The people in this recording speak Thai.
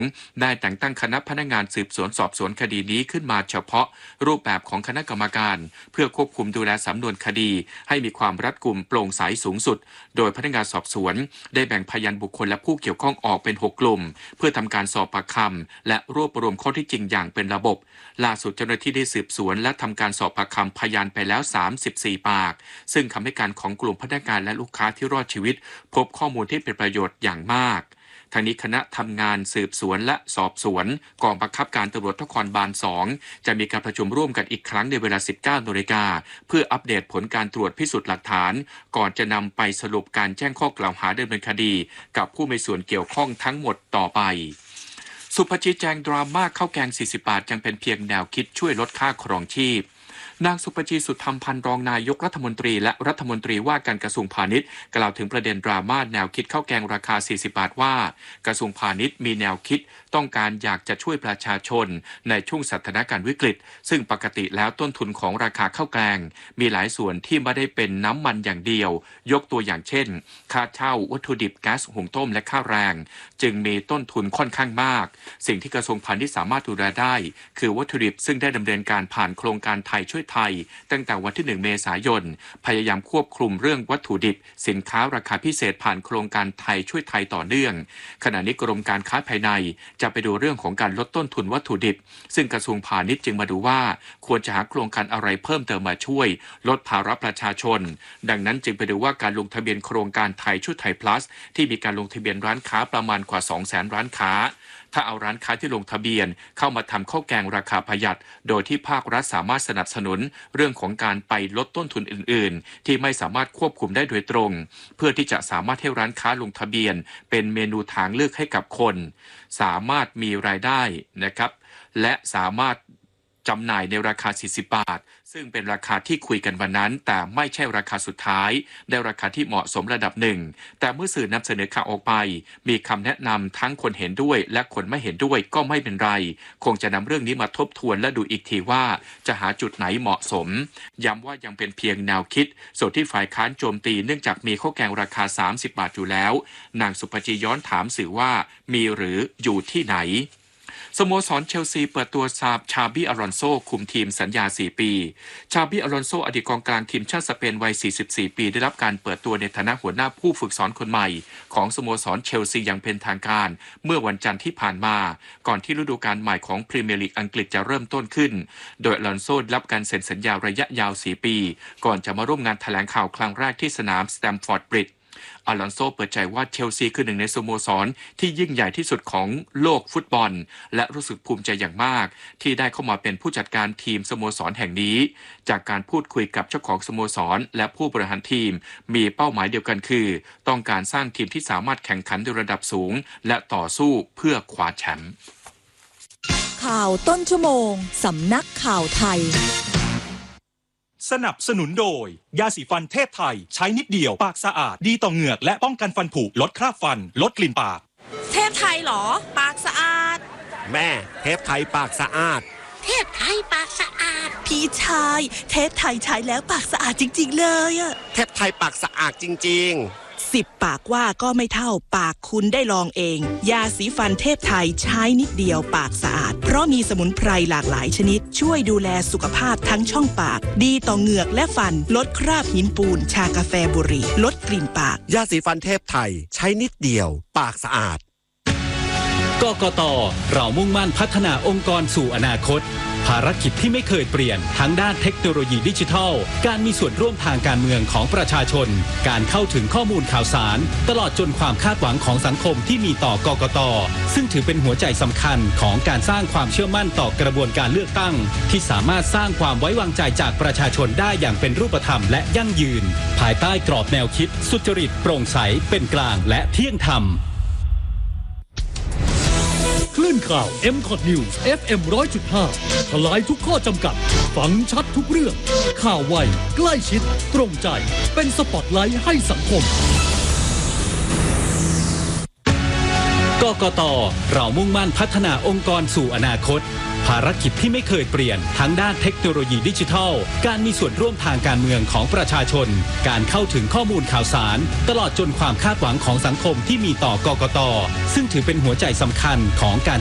ได้แต่งตั้งคณะพนักงานสืบสวนสอบสวนคดีนี้ขึ้นมาเฉพาะรูปแบบของคณะกรรมการเพื่อควบคุมดูแลสำนวนคดีให้มีความรัดกุมโปร่งใสสูงสุดโดยพนักงานสอบสวนได้แบ่งพยานบุคคลและผู้เกี่ยวข้องออกเป็น6 กลุ่มเพื่อทำการสอบปากคำและรวบรวมข้อเท็จจริงอย่างเป็นระบบล่าสุดเจ้าหน้าที่ได้สืบสวนและทำการสอบปากคำพยานไปแล้ว34 ปากซึ่งคำให้การของกลุ่มพนักงานและลูกค้าที่รอดชีวิตพบข้อมูลที่เป็นประโยชน์อย่างมากทางนี้คณะทำงานสืบสวนและสอบสวนกองบังคับการตำรวจนครบาล 2จะมีการประชุมร่วมกันอีกครั้งในเวลา 19 นาฬิกาเพื่ออัปเดตผลการตรวจพิสูจน์หลักฐานก่อนจะนำไปสรุปการแจ้งข้อกล่าวหาดำเนินคดีกับผู้มีส่วนเกี่ยวข้องทั้งหมดต่อไปสุภจิตแจงดราม่าข้าวแกง40 บาทยังเป็นเพียงแนวคิดช่วยลดค่าครองชีพนางสุภจีสุธรรมพันธ์รองนายกรัฐมนตรีและรัฐมนตรีว่าการกระทรวงพาณิชย์กล่าวถึงประเด็นดราม่าแนวคิดข้าวแกงราคา40 บาทว่ากระทรวงพาณิชย์มีแนวคิดต้องการอยากจะช่วยประชาชนในช่วงสถานการณ์วิกฤตซึ่งปกติแล้วต้นทุนของราคาข้าวแกงมีหลายส่วนที่ไม่ได้เป็นน้ำมันอย่างเดียวยกตัวอย่างเช่นค่าเช่าวัตถุดิบแก๊สหุงต้มและค่าแรงจึงมีต้นทุนค่อนข้างมากสิ่งที่กระทรวงพาณิชย์สามารถดูแลได้คือวัตถุดิบซึ่งได้ดำเนินการผ่านโครงการไทยช่วยไทยตั้งแต่วันที่ 1 เมษายนพยายามควบคุมเรื่องวัตถุดิบสินค้าราคาพิเศษผ่านโครงการไทยช่วยไทยต่อเนื่องขณะนี้กรมการค้าภายในจะไปดูเรื่องของการลดต้นทุนวัตถุดิบซึ่งกระทรวงพาณิชย์จึงมาดูว่าควรจะหาโครงการอะไรเพิ่มเติมมาช่วยลดภาระประชาชนดังนั้นจึงไปดูว่าการลงทะเบียนโครงการไทยช่วยไทย plus ที่มีการลงทะเบียนร้านค้าประมาณกว่า 200,000 ร้านค้าถ้าเอาร้านค้าที่ลงทะเบียนเข้ามาทำข้าวแกงราคาประหยัดโดยที่ภาครัฐสามารถสนับสนุนเรื่องของการไปลดต้นทุนอื่นๆที่ไม่สามารถควบคุมได้โดยตรงเพื่อที่จะสามารถให้ร้านค้าลงทะเบียนเป็นเมนูทางเลือกให้กับคนสามารถมีรายได้นะครับและสามารถจำหน่ายในราคา40 บาทซึ่งเป็นราคาที่คุยกันวันนั้นแต่ไม่ใช่ราคาสุดท้ายได้ราคาที่เหมาะสมระดับหนึ่งแต่เมื่อสื่อนำเสนอข่าวออกไปมีคำแนะนำทั้งคนเห็นด้วยและคนไม่เห็นด้วยก็ไม่เป็นไรคงจะนำเรื่องนี้มาทบทวนและดูอีกทีว่าจะหาจุดไหนเหมาะสมย้ำว่ายังเป็นเพียงแนวคิดส่วนที่ฝ่ายค้านโจมตีเนื่องจากมีข้าวแกงราคา30 บาทอยู่แล้วนางสุภจีย้อนถามสื่อว่ามีหรืออยู่ที่ไหนสโมสรเชลซีเปิดตัวชาบี้อลอนโซคุมทีมสัญญา4 ปีชาบี้อลอนโซอดีตกองกลางทีมชาติสเปนวัย44 ปีได้รับการเปิดตัวในฐานะหัวหน้าผู้ฝึกสอนคนใหม่ของสโมสรเชลซีอย่างเป็นทางการเมื่อวันจันทร์ที่ผ่านมาก่อนที่ฤดูกาลใหม่ของพรีเมียร์ลีกอังกฤษจะเริ่มต้นขึ้นโดยอลอนโซรับการเซ็นสัญญาระยะยาว4 ปีก่อนจะมาร่วมงานแถลงข่าวครั้งแรกที่สนามสแตมฟอร์ดบริดจ์อลอนโซเปิดใจว่าเชลซีคือหนึ่งในสโมสรที่ยิ่งใหญ่ที่สุดของโลกฟุตบอลและรู้สึกภูมิใจอย่างมากที่ได้เข้ามาเป็นผู้จัดการทีมสโมสรแห่งนี้จากการพูดคุยกับเจ้าของสโมสรและผู้บริหารทีมมีเป้าหมายเดียวกันคือต้องการสร้างทีมที่สามารถแข่งขันในระดับสูงและต่อสู้เพื่อคว้าแชมป์ข่าวต้นชั่วโมงสำนักข่าวไทยสนับสนุนโดยยาสีฟันเทพไทยใช้นิดเดียวปากสะอาดดีต่อเหงือกและป้องกันฟันผุลดคราบฟันลดกลิ่นปากเทพไทยเหรอปากสะอาดแม่เทพไทยปากสะอาดเทพไทยปากสะอาดพี่ชายเทพไทยใช้แล้วปากสะอาดจริงๆเลยอะเทพไทยปากสะอาดจริงๆ 10 ปากว่าก็ไม่เท่าปากคุณได้ลองเองยาสีฟันเทพไทยใช้นิดเดียวปากสะอาดเพราะมีสมุนไพรหลากหลายชนิดช่วยดูแลสุขภาพทั้งช่องปากดีต่อเหงือกและฟันลดคราบหินปูนชากาแฟบุหรี่ลดกลิ่นปากยาสีฟันเทพไทยใช้นิดเดียวปากสะอาดกกต.เรามุ่งมั่นพัฒนาองค์กรสู่อนาคตภารกิจที่ไม่เคยเปลี่ยนทั้งด้านเทคโนโลยีดิจิทัลการมีส่วนร่วมทางการเมืองของประชาชนการเข้าถึงข้อมูลข่าวสารตลอดจนความคาดหวังของสังคมที่มีต่อกกต.ซึ่งถือเป็นหัวใจสำคัญของการสร้างความเชื่อมั่นต่อกระบวนการเลือกตั้งที่สามารถสร้างความไว้วางใจจากประชาชนได้อย่างเป็นรูปธรรมและยั่งยืนภายใต้กรอบแนวคิดสุจริตโปร่งใสเป็นกลางและเที่ยงธรรมคลื่นข่าว MCOT News FM 100.5 ทลายทุกข้อจำกัดฟังชัดทุกเรื่องข่าวไวใกล้ชิดตรงใจเป็นสปอตไลท์ให้สังคมกกต.เรามุ่งมั่นพัฒนาองค์กรสู่อนาคตภารกิจที่ไม่เคยเปลี่ยนทั้งด้านเทคโนโลยีดิจิทัลการมีส่วนร่วมทางการเมืองของประชาชนการเข้าถึงข้อมูลข่าวสารตลอดจนความคาดหวังของสังคมที่มีต่อกกต.ซึ่งถือเป็นหัวใจสำคัญของการ